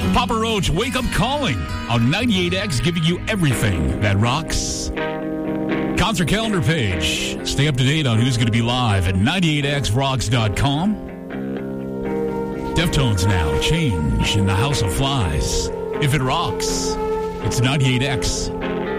Papa Roach, Wake Up Calling on 98X, giving you everything that rocks. Concert calendar page. Stay up to date on who's going to be live at 98xrocks.com. Deftones now, Change in the House of Flies. If it rocks, it's 98X.